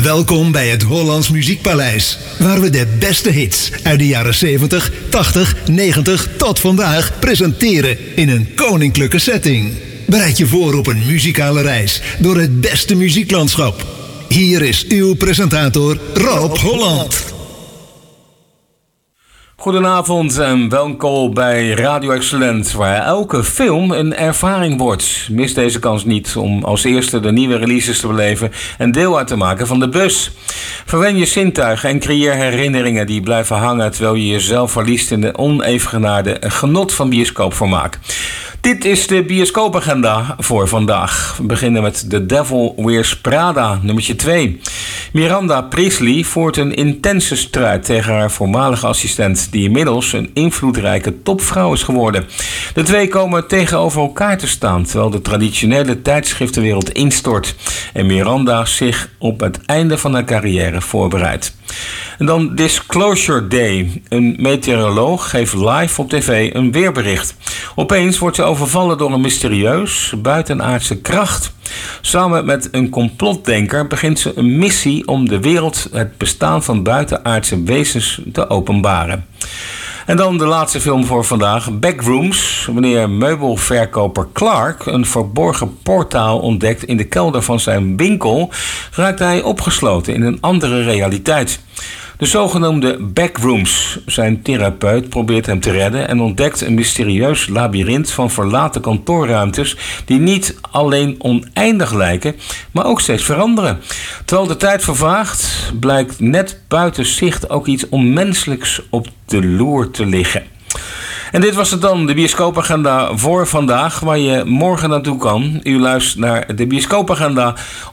Welkom bij het Hollands Muziekpaleis, waar we de beste hits uit de jaren 70, 80, 90 tot vandaag presenteren in een koninklijke setting. Bereid je voor op een muzikale reis door het beste muzieklandschap. Hier is uw presentator Rob Holland. Goedenavond en welkom bij Radio Excellent, waar elke film een ervaring wordt. Mis deze kans niet om als eerste de nieuwe releases te beleven en deel uit te maken van de bus. Verwen je zintuigen en creëer herinneringen die blijven hangen terwijl je jezelf verliest in de onevengenaarde genot van bioscoopvermaak. Dit is de bioscoopagenda voor vandaag. We beginnen met The Devil Wears Prada, nummertje 2. Miranda Priestley voert een intense strijd tegen haar voormalige assistent, die inmiddels een invloedrijke topvrouw is geworden. De twee komen tegenover elkaar te staan, terwijl de traditionele tijdschriftenwereld instort en Miranda zich op het einde van haar carrière voorbereidt. En dan Disclosure Day. Een meteoroloog geeft live op tv een weerbericht. Opeens wordt ze overvallen door een mysterieus buitenaardse kracht. Samen met een complotdenker begint ze een missie om de wereld het bestaan van buitenaardse wezens te openbaren. En dan de laatste film voor vandaag, Backrooms. Wanneer meubelverkoper Clark een verborgen portaal ontdekt in de kelder van zijn winkel, raakt hij opgesloten in een andere realiteit. De zogenoemde Backrooms. Zijn therapeut probeert hem te redden en ontdekt een mysterieus labyrint van verlaten kantoorruimtes die niet alleen oneindig lijken, maar ook steeds veranderen. Terwijl de tijd vervaagt, blijkt net buiten zicht ook iets onmenselijks op de loer te liggen. En dit was het dan, de bioscoopagenda voor vandaag, waar je morgen naartoe kan. U luistert naar de bioscoopagenda